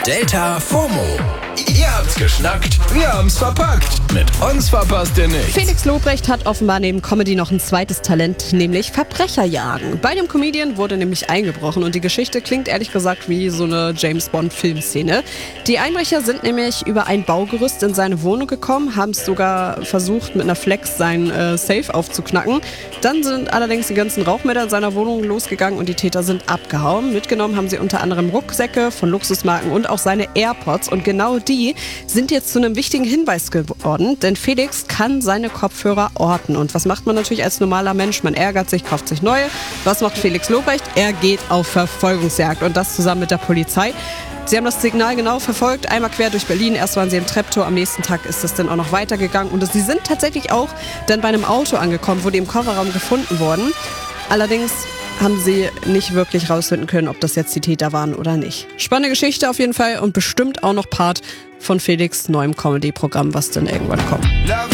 Delta FOMO. Ihr habt's geschnackt, wir haben's verpackt. Mit uns verpasst ihr nichts. Felix Lobrecht hat offenbar neben Comedy noch ein zweites Talent, nämlich Verbrecherjagen. Bei dem Comedian wurde nämlich eingebrochen und die Geschichte klingt ehrlich gesagt wie so eine James-Bond-Filmszene. Die Einbrecher sind nämlich über ein Baugerüst in seine Wohnung gekommen, haben es sogar versucht, mit einer Flex sein Safe aufzuknacken. Dann sind allerdings die ganzen Rauchmelder in seiner Wohnung losgegangen und die Täter sind abgehauen. Mitgenommen haben sie unter anderem Rucksäcke von Luxusmarken und auch seine AirPods. Und genau die sind jetzt zu einem wichtigen Hinweis geworden, denn Felix kann seine Kopfhörer orten. Und was macht man natürlich als normaler Mensch? Man ärgert sich, kauft sich neue. Was macht Felix Lobrecht? Er geht auf Verfolgungsjagd und das zusammen mit der Polizei. Sie haben das Signal genau verfolgt, einmal quer durch Berlin. Erst waren sie im Treptow, am nächsten Tag ist es dann auch noch weitergegangen. Und sie sind tatsächlich auch dann bei einem Auto angekommen, wo die im Kofferraum gefunden wurden. Allerdings haben sie nicht wirklich rausfinden können, ob das jetzt die Täter waren oder nicht. Spannende Geschichte auf jeden Fall und bestimmt auch noch Part von Felix' neuem Comedy-Programm, was dann irgendwann kommt.